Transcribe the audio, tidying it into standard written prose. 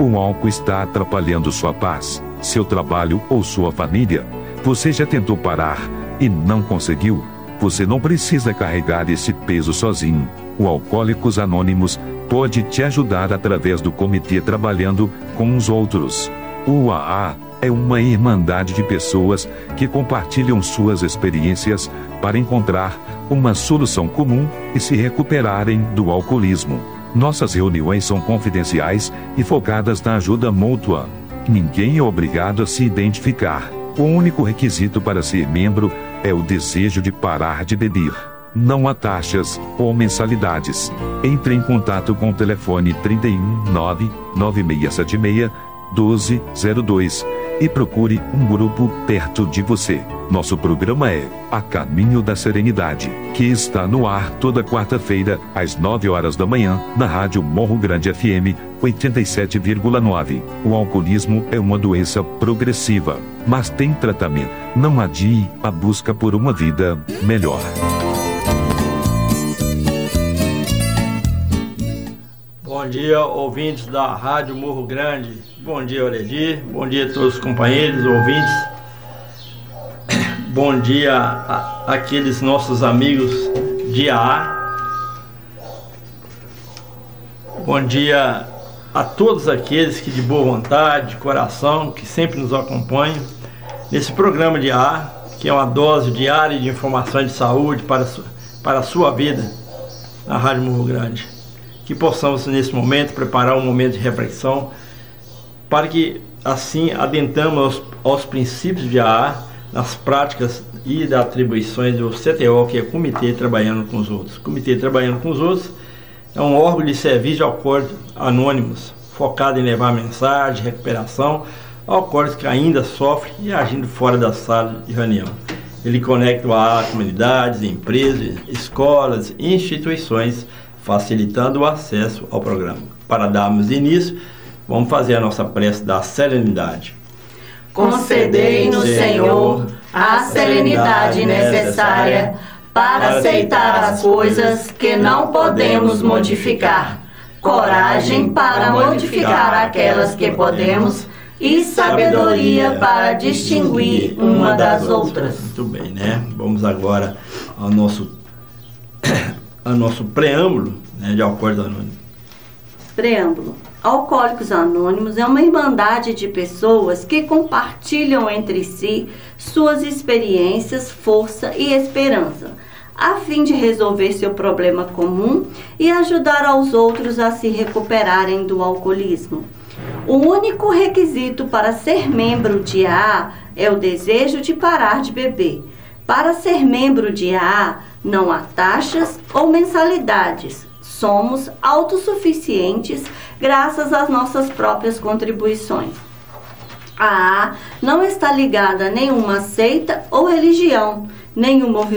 O álcool está atrapalhando sua paz, seu trabalho ou sua família? Você já tentou parar e não conseguiu? Você não precisa carregar esse peso sozinho. O Alcoólicos Anônimos pode te ajudar através do comitê trabalhando com os outros. O AA é uma irmandade de pessoas que compartilham suas experiências para encontrar uma solução comum e se recuperarem do alcoolismo. Nossas reuniões são confidenciais e focadas na ajuda mútua. Ninguém é obrigado a se identificar. O único requisito para ser membro é o desejo de parar de beber. Não há taxas ou mensalidades. Entre em contato com o telefone 31 99676 1202 e procure um grupo perto de você. Nosso programa é A Caminho da Serenidade, que está no ar toda quarta-feira, às 9 horas da manhã, na Rádio Morro Grande FM 87,9. O alcoolismo é uma doença progressiva, mas tem tratamento. Não adie a busca por uma vida melhor. Bom dia, ouvintes da Rádio Morro Grande. Bom dia, Aureli. Bom dia a todos os companheiros, ouvintes. Bom dia àqueles nossos amigos de AA. Bom dia a todos aqueles que de boa vontade, de coração, que sempre nos acompanham nesse programa de AA, que é uma dose diária de informações de saúde para a sua vida na Rádio Morro Grande. Que possamos nesse momento preparar um momento de reflexão para que assim adentramos aos princípios de AA, nas práticas e das atribuições do CTO, que é Comitê Trabalhando com os Outros. Comitê Trabalhando com os Outros é um órgão de serviço de alcoólicos anônimos, focado em levar mensagem de recuperação a alcoólicos que ainda sofrem e agindo fora da sala de reunião. Ele conecta a comunidades, empresas, escolas e instituições, facilitando o acesso ao programa. Para darmos início, vamos fazer a nossa prece da serenidade. Concedei-nos, Senhor, a serenidade necessária para aceitar as coisas que não podemos modificar, coragem para modificar aquelas que podemos e sabedoria para distinguir uma das outras. Muito bem, né? Vamos agora ao nosso preâmbulo, né, de Alcoólicos Anônimos. Preâmbulo. Alcoólicos Anônimos é uma irmandade de pessoas que compartilham entre si suas experiências, força e esperança, a fim de resolver seu problema comum e ajudar aos outros a se recuperarem do alcoolismo. O único requisito para ser membro de AA é o desejo de parar de beber. Para ser membro de AA, não há taxas ou mensalidades. Somos autossuficientes graças às nossas próprias contribuições. A AA não está ligada a nenhuma seita ou religião, nenhum movimento